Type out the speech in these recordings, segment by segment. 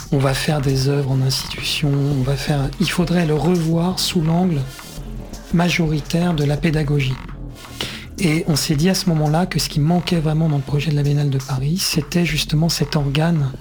on va faire des œuvres en institution, il faudrait le revoir sous l'angle majoritaire de la pédagogie. Et on s'est dit à ce moment-là que ce qui manquait vraiment dans le projet de la Biennale de Paris, c'était justement cet organe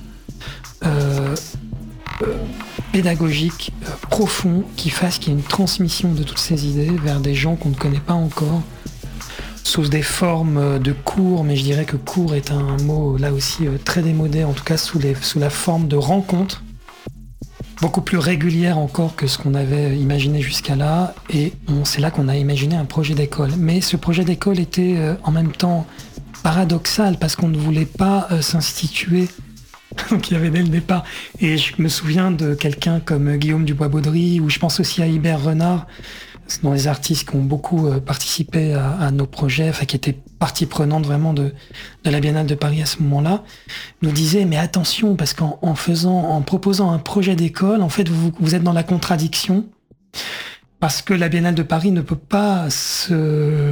pédagogique profond qui fasse qu'il y ait une transmission de toutes ces idées vers des gens qu'on ne connaît pas encore, sous des formes de cours, mais je dirais que cours est un mot là aussi très démodé, en tout cas sous la forme de rencontres, beaucoup plus régulières encore que ce qu'on avait imaginé jusqu'à là, et c'est là qu'on a imaginé un projet d'école. Mais ce projet d'école était en même temps paradoxal, parce qu'on ne voulait pas s'instituer, donc il y avait dès le départ, et je me souviens de quelqu'un comme Guillaume Dubois-Baudry, ou je pense aussi à Hubert Renard, dans les artistes qui ont beaucoup participé à nos projets, qui étaient partie prenante vraiment de la Biennale de Paris à ce moment-là, nous disaient mais attention, parce qu'en proposant un projet d'école, en fait vous êtes dans la contradiction, parce que la Biennale de Paris ne peut pas se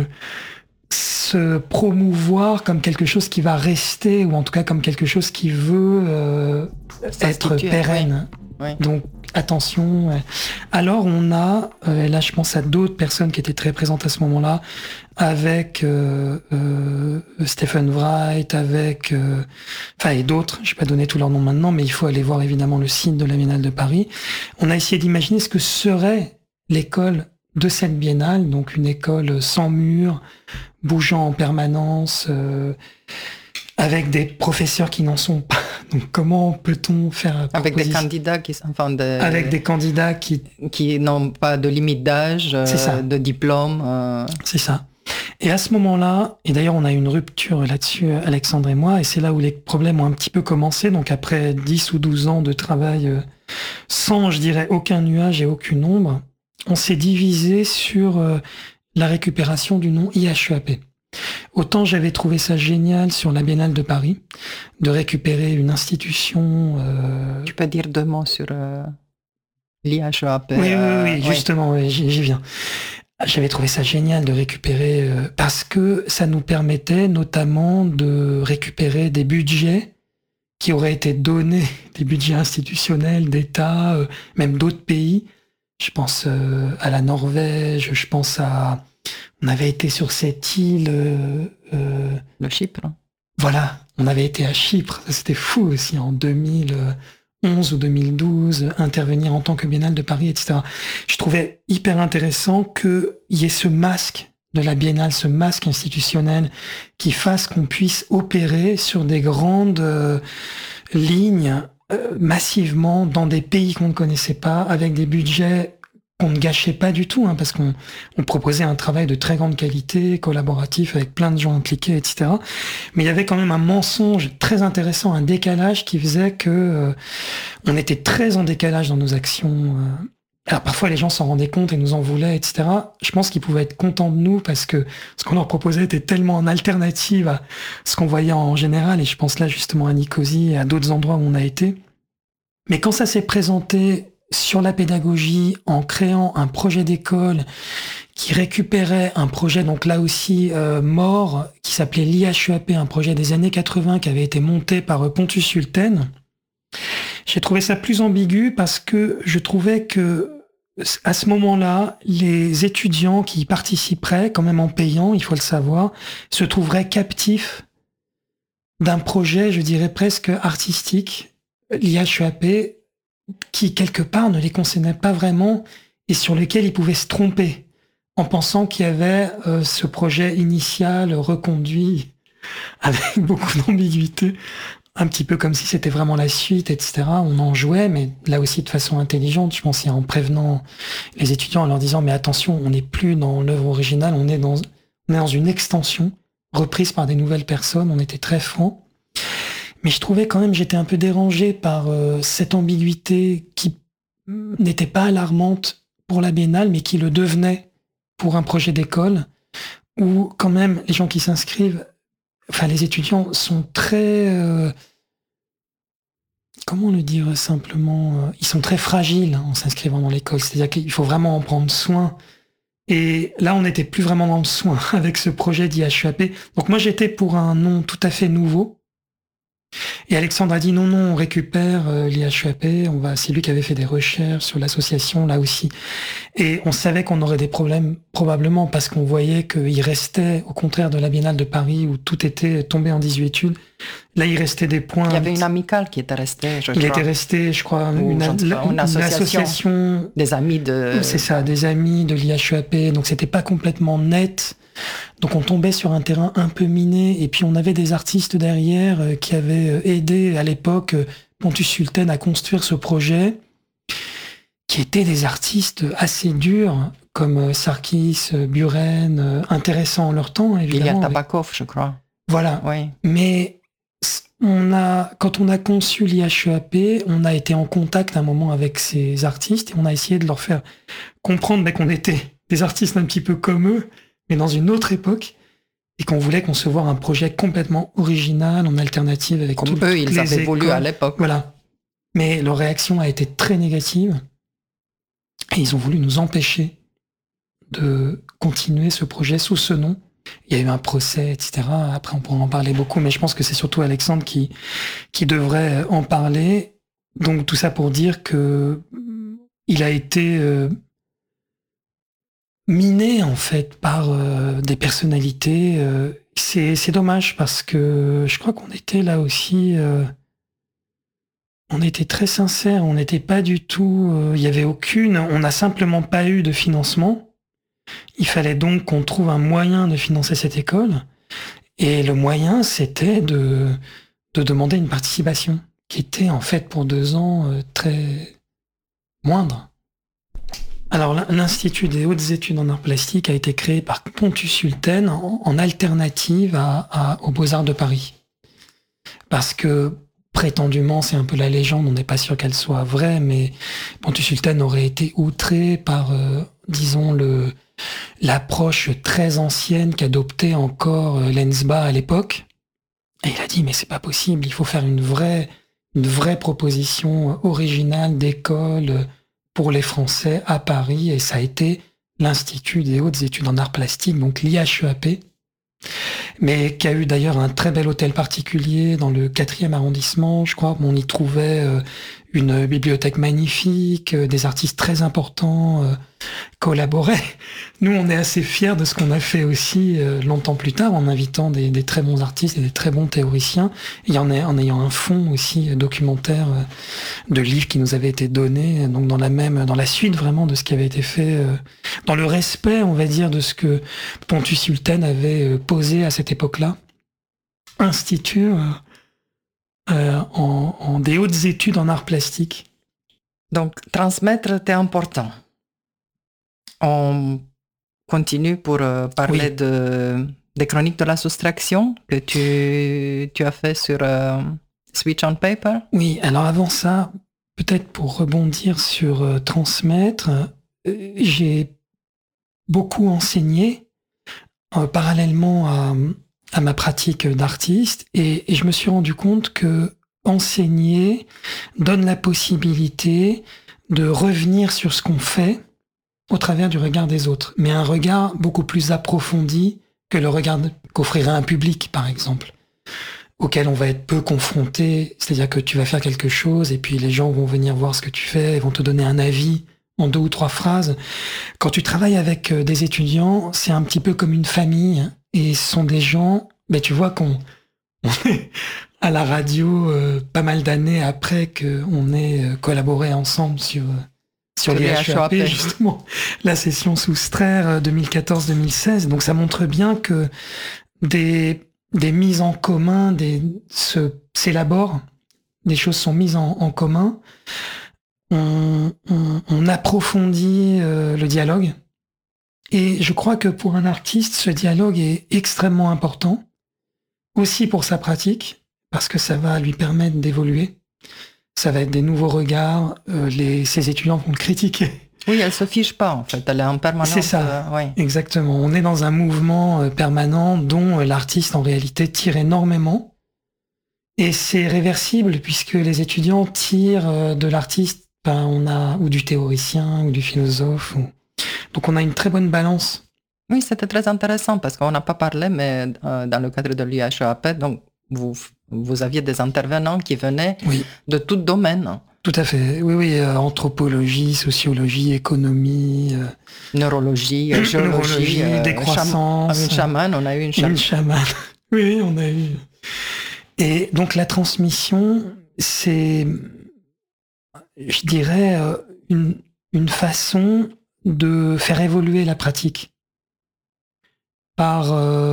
promouvoir comme quelque chose qui va rester, ou en tout cas comme quelque chose qui veut être pérenne. Oui. Donc attention. Alors on a, et là je pense à d'autres personnes qui étaient très présentes à ce moment-là, avec Stephen Wright, et d'autres, je vais pas donner tous leurs noms maintenant, mais il faut aller voir évidemment le site de la Biennale de Paris. On a essayé d'imaginer ce que serait l'école de cette biennale, donc une école sans mur, bougeant en permanence, avec des professeurs qui n'en sont pas. Donc comment peut-on faire avec des candidats avec des candidats qui n'ont pas de limite d'âge, de diplôme. C'est ça. Et à ce moment-là, et d'ailleurs on a eu une rupture là-dessus, Alexandre et moi, et c'est là où les problèmes ont un petit peu commencé. Donc après 10 ou 12 ans de travail sans, je dirais, aucun nuage et aucune ombre, on s'est divisé sur la récupération du nom IHEAP. Autant j'avais trouvé ça génial sur la Biennale de Paris, de récupérer une institution... Tu peux dire 2 mots sur l'IHEAP. Oui, justement, oui, j'y viens. J'avais trouvé ça génial de récupérer, parce que ça nous permettait notamment de récupérer des budgets qui auraient été donnés, des budgets institutionnels, d'État, même d'autres pays. Je pense à la Norvège, je pense à... On avait été sur cette île... Le Chypre. Voilà, on avait été à Chypre. C'était fou aussi, en 2011 ou 2012, intervenir en tant que Biennale de Paris, etc. Je trouvais hyper intéressant qu'il y ait ce masque de la Biennale, ce masque institutionnel qui fasse qu'on puisse opérer sur des grandes lignes massivement dans des pays qu'on ne connaissait pas, avec des budgets qu'on ne gâchait pas du tout, parce qu'on proposait un travail de très grande qualité, collaboratif, avec plein de gens impliqués, etc. Mais il y avait quand même un mensonge très intéressant, un décalage qui faisait que on était très en décalage dans nos actions. Alors parfois les gens s'en rendaient compte et nous en voulaient, etc. Je pense qu'ils pouvaient être contents de nous parce que ce qu'on leur proposait était tellement en alternative à ce qu'on voyait en général, et je pense là justement à Nicosie et à d'autres endroits où on a été. Mais quand ça s'est présenté sur la pédagogie, en créant un projet d'école qui récupérait un projet, donc là aussi mort, qui s'appelait l'IHEAP, un projet des années 80 qui avait été monté par Pontus Sulten, j'ai trouvé ça plus ambigu parce que je trouvais que à ce moment-là, les étudiants qui y participeraient, quand même en payant, il faut le savoir, se trouveraient captifs d'un projet, je dirais presque artistique, l'IHEAP, qui, quelque part, ne les concernait pas vraiment et sur lequel ils pouvaient se tromper en pensant qu'il y avait ce projet initial reconduit avec beaucoup d'ambiguïté, un petit peu comme si c'était vraiment la suite, etc. On en jouait, mais là aussi de façon intelligente, je pense, en prévenant les étudiants, en leur disant « mais attention, on n'est plus dans l'œuvre originale, on est dans une extension reprise par des nouvelles personnes », on était très francs. Mais je trouvais quand même, j'étais un peu dérangé par cette ambiguïté qui n'était pas alarmante pour la Biennale, mais qui le devenait pour un projet d'école, où quand même les gens qui s'inscrivent, les étudiants sont très... comment le dire simplement, ils sont très fragiles en s'inscrivant dans l'école, c'est-à-dire qu'il faut vraiment en prendre soin. Et là, on n'était plus vraiment dans le soin avec ce projet d'IHEAP. Donc moi, j'étais pour un nom tout à fait nouveau, Et Alexandre a dit non, on récupère l'IHEAP, c'est lui qui avait fait des recherches sur l'association là aussi. Et on savait qu'on aurait des problèmes probablement parce qu'on voyait qu'il restait, au contraire de la Biennale de Paris où tout était tombé en désuétude, là il restait des points... Il y avait une amicale qui était restée, je crois. Il était resté, je crois, une association... Des amis de... C'est ça, des amis de l'IHEAP, donc c'était pas complètement net. Donc on tombait sur un terrain un peu miné et puis on avait des artistes derrière qui avaient aidé à l'époque Pontus Sulten à construire ce projet, qui étaient des artistes assez durs comme Sarkis, Buren, intéressants en leur temps évidemment. Il y a Tabakov, je crois. Voilà. Oui. Mais quand on a conçu l'IHEAP, on a été en contact à un moment avec ces artistes et on a essayé de leur faire comprendre qu'on était des artistes un petit peu comme eux, mais dans une autre époque, et qu'on voulait concevoir un projet complètement original, en alternative avec comme eux, ils avaient voulu à l'époque. Voilà. Mais leur réaction a été très négative, et ils ont voulu nous empêcher de continuer ce projet sous ce nom. Il y a eu un procès, etc. Après, on pourra en parler beaucoup, mais je pense que c'est surtout Alexandre qui devrait en parler. Donc, tout ça pour dire que il a été... miné en fait par des personnalités. C'est dommage parce que je crois qu'on était là aussi. On était très sincères. On n'était pas du tout. Il y avait aucune. On n'a simplement pas eu de financement. Il fallait donc qu'on trouve un moyen de financer cette école. Et le moyen, c'était de demander une participation qui était en fait pour 2 ans très moindre. Alors, l'Institut des hautes études en arts plastiques a été créé par Pontus Sulten en alternative aux Beaux-Arts de Paris. Parce que, prétendument, c'est un peu la légende, on n'est pas sûr qu'elle soit vraie, mais Pontus Sulten aurait été outré par, disons, l'approche très ancienne qu'adoptait encore l'ENSBA à l'époque. Et il a dit, mais c'est pas possible, il faut faire une vraie proposition originale d'école pour les Français à Paris, et ça a été l'Institut des hautes études en arts plastiques, donc l'IHEAP, mais qui a eu d'ailleurs un très bel hôtel particulier dans le 4e arrondissement, je crois. On y trouvait une bibliothèque magnifique, des artistes très importants collaboraient. Nous, on est assez fiers de ce qu'on a fait aussi longtemps plus tard, en invitant des très bons artistes et des très bons théoriciens, et en ayant un fonds aussi documentaire de livres qui nous avaient été donnés, donc dans la suite vraiment de ce qui avait été fait, dans le respect, on va dire, de ce que Pontus Sulten avait posé à cette époque-là. Institut en des hautes études en arts plastiques. Donc, transmettre était important. On continue pour parler des chroniques de la soustraction que tu as fait sur Switch on Paper. Oui, alors avant ça, peut-être pour rebondir sur transmettre, j'ai beaucoup enseigné parallèlement à ma pratique d'artiste, et je me suis rendu compte que enseigner donne la possibilité de revenir sur ce qu'on fait au travers du regard des autres, mais un regard beaucoup plus approfondi que le regard qu'offrirait un public, par exemple, auquel on va être peu confronté, c'est-à-dire que tu vas faire quelque chose et puis les gens vont venir voir ce que tu fais et vont te donner un avis en 2 ou 3 phrases. Quand tu travailles avec des étudiants, c'est un petit peu comme une famille, et ce sont des gens, mais tu vois qu'on est à la radio pas mal d'années après qu'on ait collaboré ensemble sur l'IHEAP, justement, la session Soustraire 2014-2016. Donc ça montre bien que des mises en commun s'élaborent, des choses sont mises en commun, on approfondit le dialogue, et je crois que pour un artiste, ce dialogue est extrêmement important, aussi pour sa pratique, parce que ça va lui permettre d'évoluer. Ça va être des nouveaux regards, ses étudiants vont le critiquer. Oui, elle se fiche pas, en fait, elle est en permanence. C'est ça, exactement. On est dans un mouvement permanent dont l'artiste, en réalité, tire énormément. Et c'est réversible, puisque les étudiants tirent de l'artiste, ou du théoricien, ou du philosophe. Donc on a une très bonne balance. Oui, c'était très intéressant, parce qu'on n'a pas parlé, mais dans le cadre de l'IHEAP, donc vous aviez des intervenants qui venaient Oui. de tout domaine. Tout à fait. Oui, anthropologie, sociologie, économie, neurologie, géologie, décroissance. Une chamane, on a eu une chamane. Une chamane. Oui, on a eu. Et donc la transmission, c'est, je dirais, une façon de faire évoluer la pratique par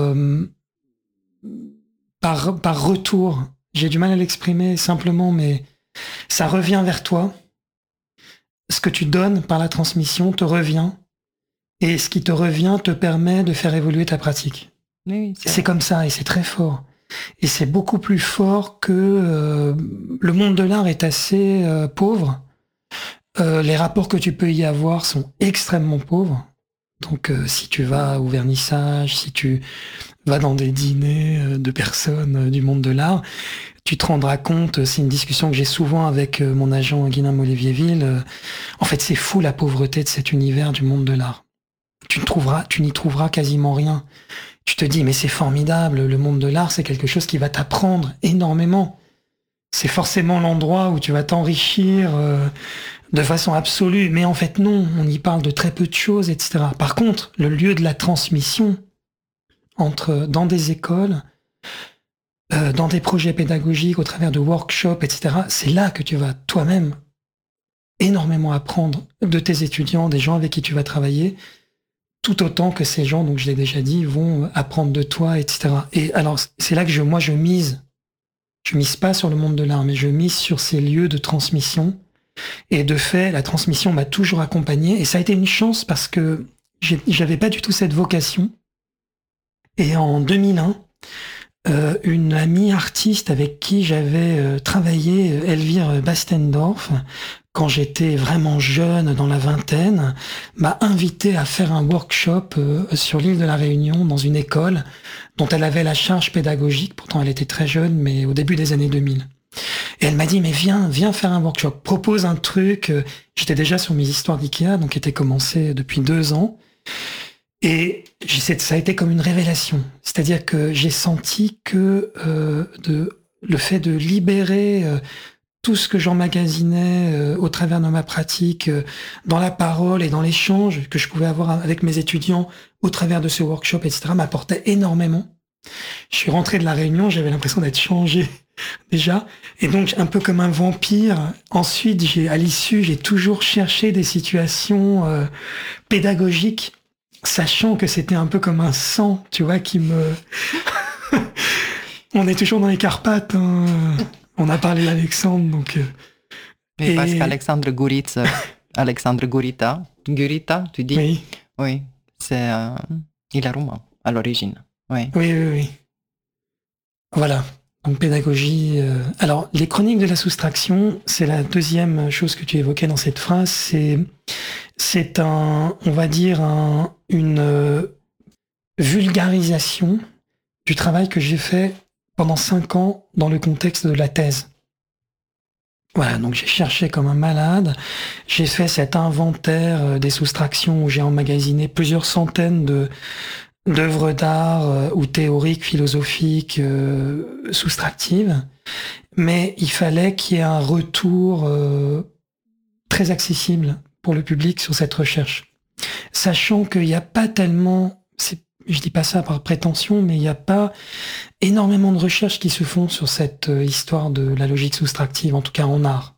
retour. J'ai du mal à l'exprimer simplement, mais ça revient vers toi. Ce que tu donnes par la transmission te revient. Et ce qui te revient te permet de faire évoluer ta pratique. Oui, c'est comme ça, et c'est très fort. Et c'est beaucoup plus fort que le monde de l'art est assez pauvre. Les rapports que tu peux y avoir sont extrêmement pauvres. Donc si tu vas au vernissage, si tu vas dans des dîners de personnes du monde de l'art, tu te rendras compte, c'est une discussion que j'ai souvent avec mon agent Guilin Olivier-Ville, en fait c'est fou la pauvreté de cet univers du monde de l'art. Tu n'y trouveras quasiment rien. Tu te dis mais c'est formidable, le monde de l'art c'est quelque chose qui va t'apprendre énormément. C'est forcément l'endroit où tu vas t'enrichir de façon absolue, mais en fait non, on y parle de très peu de choses, etc. Par contre, le lieu de la transmission dans des écoles, dans des projets pédagogiques, au travers de workshops, etc., c'est là que tu vas toi-même énormément apprendre de tes étudiants, des gens avec qui tu vas travailler, tout autant que ces gens, donc je l'ai déjà dit, vont apprendre de toi, etc. Et alors, c'est là que je mise. Je mise pas sur le monde de l'art, mais je mise sur ces lieux de transmission. Et de fait, la transmission m'a toujours accompagné. Et ça a été une chance parce que j'avais pas du tout cette vocation. Et en 2001, une amie artiste avec qui j'avais travaillé, Elvire Bastendorf, quand j'étais vraiment jeune, dans la vingtaine, m'a invité à faire un workshop sur l'île de la Réunion, dans une école dont elle avait la charge pédagogique. Pourtant, elle était très jeune, mais au début des années 2000. Et elle m'a dit, mais viens faire un workshop, propose un truc. J'étais déjà sur mes histoires d'IKEA, donc qui étaient commencées depuis 2 ans. Et ça a été comme une révélation. C'est-à-dire que j'ai senti que le fait de libérer tout ce que j'emmagasinais au travers de ma pratique, dans la parole et dans l'échange que je pouvais avoir avec mes étudiants au travers de ce workshop, etc., m'apportait énormément. Je suis rentré de la Réunion, j'avais l'impression d'être changé déjà. Et donc, un peu comme un vampire, ensuite, à l'issue, j'ai toujours cherché des situations pédagogiques, sachant que c'était un peu comme un sang, tu vois, qui me... On est toujours dans les Carpates, hein. On a parlé d'Alexandre, donc... Oui, parce qu'Alexandre Gurita, tu dis? Oui. Oui, il est roumain, à l'origine. Oui. Oui. Voilà. Donc pédagogie. Alors les chroniques de la soustraction, c'est la deuxième chose que tu évoquais dans cette phrase. C'est on va dire une vulgarisation du travail que j'ai fait pendant 5 ans dans le contexte de la thèse. Voilà, donc j'ai cherché comme un malade. J'ai fait cet inventaire des soustractions où j'ai emmagasiné plusieurs centaines d'œuvres d'art ou théoriques, philosophiques, soustractives, mais il fallait qu'il y ait un retour très accessible pour le public sur cette recherche. Sachant qu'il n'y a pas tellement, je dis pas ça par prétention, mais il n'y a pas énormément de recherches qui se font sur cette histoire de la logique soustractive, en tout cas en art.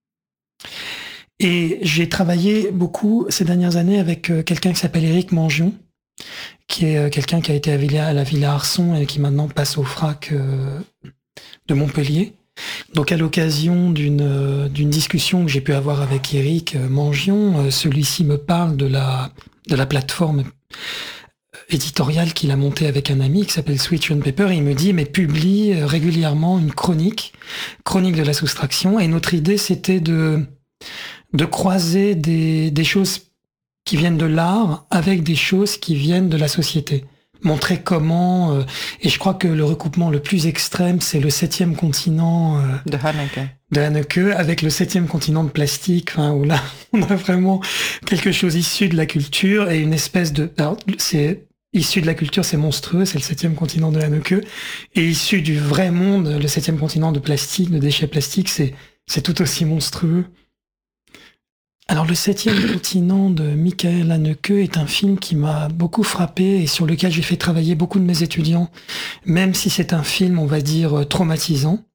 Et j'ai travaillé beaucoup ces dernières années avec quelqu'un qui s'appelle Éric Mangion, qui est quelqu'un qui a été à la Villa Arson et qui maintenant passe au FRAC de Montpellier. Donc à l'occasion d'une discussion que j'ai pu avoir avec Éric Mangion, celui-ci me parle de la plateforme éditoriale qu'il a montée avec un ami qui s'appelle Switch on Paper, et il me dit mais publie régulièrement une chronique de la soustraction, et notre idée c'était de croiser des choses qui viennent de l'art avec des choses qui viennent de la société. Montrer comment... et je crois que le recoupement le plus extrême, c'est le 7e continent de Haneke, avec le 7e continent de plastique, où là, on a vraiment quelque chose issu de la culture et une espèce de... Alors, c'est issu de la culture, c'est monstrueux, c'est le 7e continent de Haneke. Et issu du vrai monde, le 7e continent de plastique, de déchets plastiques, c'est tout aussi monstrueux. Alors, le 7e continent de Michael Haneke est un film qui m'a beaucoup frappé et sur lequel j'ai fait travailler beaucoup de mes étudiants, même si c'est un film, on va dire, traumatisant.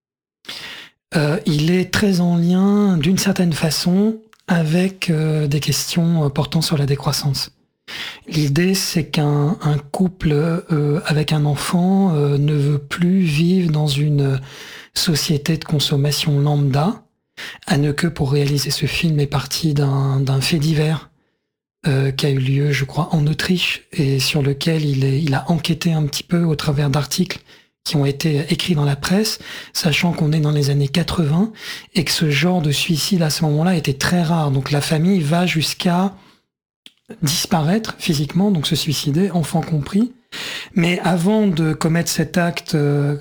Il est très en lien, d'une certaine façon, avec des questions portant sur la décroissance. L'idée, c'est qu'un couple avec un enfant ne veut plus vivre dans une société de consommation lambda. Haneke, pour réaliser ce film, est parti d'un fait divers qui a eu lieu, je crois, en Autriche, et sur lequel il a enquêté un petit peu au travers d'articles qui ont été écrits dans la presse, sachant qu'on est dans les années 80 et que ce genre de suicide à ce moment-là était très rare. Donc la famille va jusqu'à disparaître physiquement, donc se suicider, enfant compris. Mais avant de commettre cet acte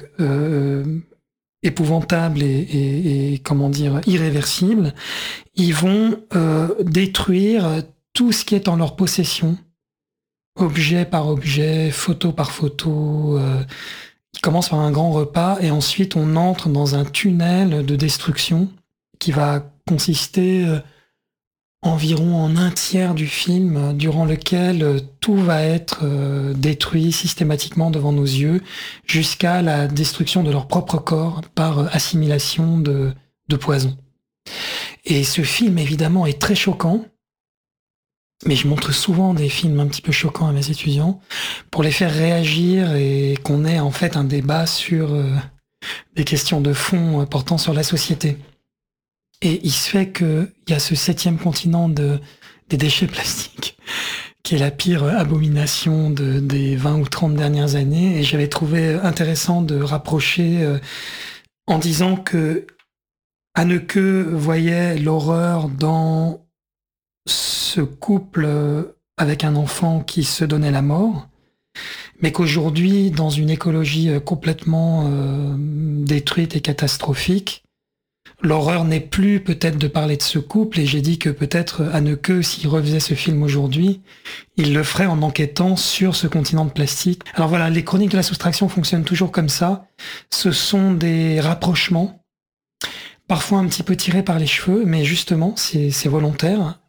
épouvantable et comment dire, irréversible, ils vont détruire tout ce qui est en leur possession, objet par objet, photo par photo. Ils commencent par un grand repas et ensuite on entre dans un tunnel de destruction qui va consister environ en un tiers du film, durant lequel tout va être détruit systématiquement devant nos yeux, jusqu'à la destruction de leur propre corps par assimilation de poison. Et ce film, évidemment, est très choquant, mais je montre souvent des films un petit peu choquants à mes étudiants pour les faire réagir et qu'on ait en fait un débat sur des questions de fond portant sur la société. Et il se fait qu'il y a ce 7e continent des déchets plastiques, qui est la pire abomination des 20 ou 30 dernières années. Et j'avais trouvé intéressant de rapprocher en disant que Haneke voyait l'horreur dans ce couple avec un enfant qui se donnait la mort, mais qu'aujourd'hui, dans une écologie complètement détruite et catastrophique, l'horreur n'est plus peut-être de parler de ce couple, et j'ai dit que peut-être Haneke, s'il refaisait ce film aujourd'hui, il le ferait en enquêtant sur ce continent de plastique. Alors voilà, les chroniques de la soustraction fonctionnent toujours comme ça. Ce sont des rapprochements, parfois un petit peu tirés par les cheveux, mais justement, c'est volontaire.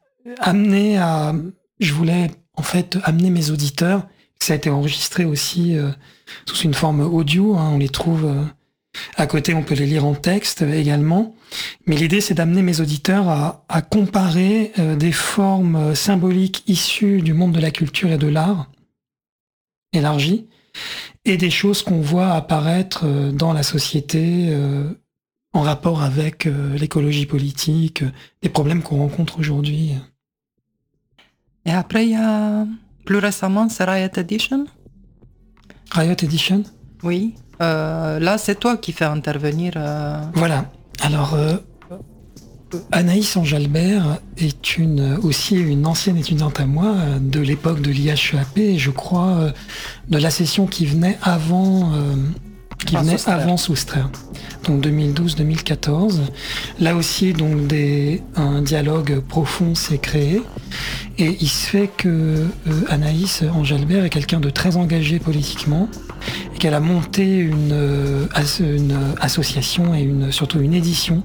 Je voulais en fait amener mes auditeurs, ça a été enregistré aussi sous une forme audio, hein, on les trouve... à côté, on peut les lire en texte également. Mais l'idée, c'est d'amener mes auditeurs à comparer des formes symboliques issues du monde de la culture et de l'art, élargi, et des choses qu'on voit apparaître dans la société en rapport avec l'écologie politique, les problèmes qu'on rencontre aujourd'hui. Et après, il y a plus récemment, c'est Riot Edition. Riot Edition ? Oui. Là, c'est toi qui fais intervenir... Voilà. Alors, Anaïs Anjalbert est aussi une ancienne étudiante à moi de l'époque de l'IHEAP, et je crois de la session qui venait avant Soustraire. Donc 2012-2014. Là aussi, donc un dialogue profond s'est créé. Et il se fait que Anaïs Anjalbert est quelqu'un de très engagé politiquement, et qu'elle a monté une association et surtout une édition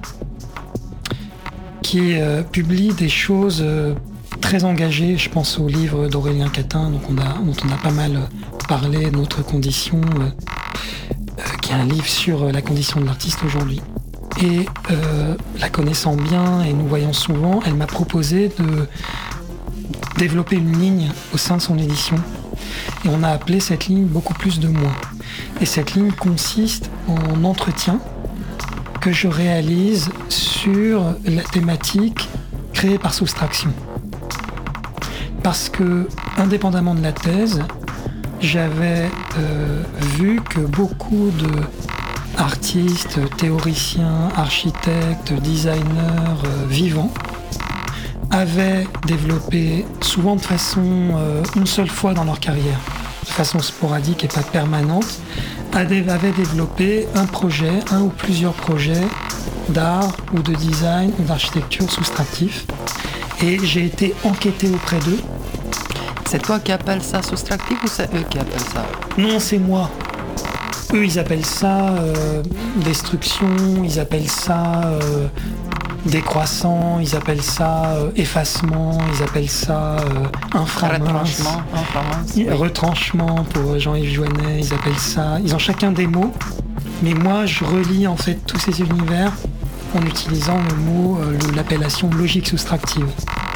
qui publie des choses très engagées. Je pense au livre d'Aurélien Catin, dont on a pas mal parlé, Notre condition, qui est un livre sur la condition de l'artiste aujourd'hui. Et la connaissant bien et nous voyant souvent, elle m'a proposé de développer une ligne au sein de son édition. Et on a appelé cette ligne Beaucoup plus de moi. Et cette ligne consiste en entretien que je réalise sur la thématique créée par soustraction. Parce que, indépendamment de la thèse, j'avais vu que beaucoup d'artistes, théoriciens, architectes, designers vivants avaient développé, souvent de façon une seule fois dans leur carrière, de façon sporadique et pas permanente, avaient développé un ou plusieurs projets d'art ou de design ou d'architecture soustractif. Et j'ai été enquêté auprès d'eux C'est toi qui appelles ça soustractif ou c'est eux qui appellent ça? Non, c'est moi. Eux, ils appellent ça destruction, ils appellent ça décroissant, ils appellent ça effacement, ils appellent ça inframince. Retranchement pour Jean-Yves Joannet, ils appellent ça... Ils ont chacun des mots, mais moi, je relie en fait tous ces univers en utilisant le mot, l'appellation logique soustractive.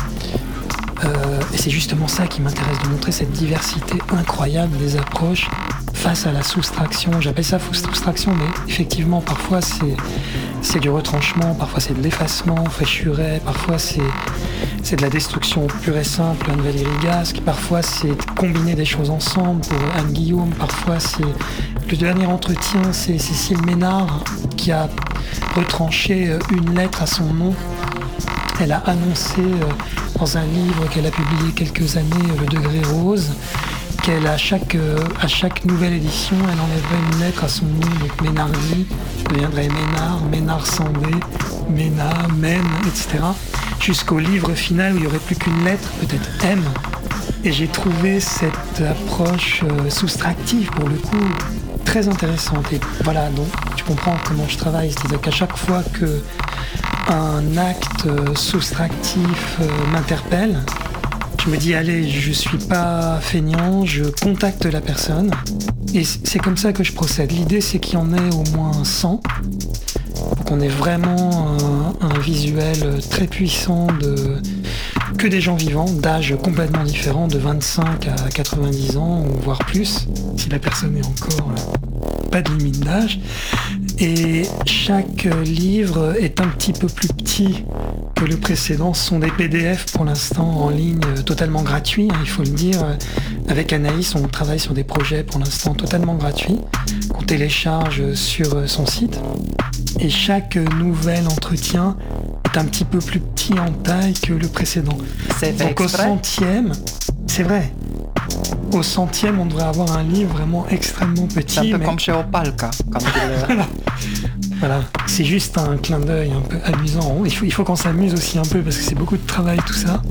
Et c'est justement ça qui m'intéresse, de montrer cette diversité incroyable des approches face à la soustraction. J'appelle ça soustraction, mais effectivement, parfois c'est du retranchement, parfois c'est de l'effacement, Fréchuret, parfois c'est de la destruction pure et simple, Anne-Valérie Gasque, parfois c'est combiner des choses ensemble pour Anne Guillaume, parfois c'est... Le dernier entretien, c'est Cécile Ménard qui a retranché une lettre à son nom. Elle a annoncé dans un livre qu'elle a publié quelques années, Le Degré Rose, qu'elle à chaque nouvelle édition, elle enlèverait une lettre à son nom, donc Ménardi deviendrait Ménard, Ménard Sandé, Ména, Men, etc. Jusqu'au livre final où il n'y aurait plus qu'une lettre, peut-être M. Et j'ai trouvé cette approche soustractive, pour le coup, très intéressante. Et voilà, donc tu comprends comment je travaille, c'est-à-dire qu'à chaque fois que un acte soustractif m'interpelle, je me dis allez, je suis pas feignant, je contacte la personne et c'est comme ça que je procède. L'idée c'est qu'il y en ait au moins 100 pour qu'on ait vraiment un visuel très puissant que des gens vivants d'âge complètement différents, de 25 à 90 ans ou voire plus, si la personne est encore pas de limite d'âge. Et chaque livre est un petit peu plus petit que le précédent. Ce sont des PDF pour l'instant en ligne totalement gratuits, il faut le dire. Avec Anaïs, on travaille sur des projets pour l'instant totalement gratuits qu'on télécharge sur son site. Et chaque nouvel entretien est un petit peu plus petit en taille que le précédent. Donc au centième, c'est vrai. Au centième, on devrait avoir un livre vraiment extrêmement petit. C'est un peu comme chez Opalka. Voilà, c'est juste un clin d'œil un peu amusant. Il faut qu'on s'amuse aussi un peu parce que c'est beaucoup de travail tout ça.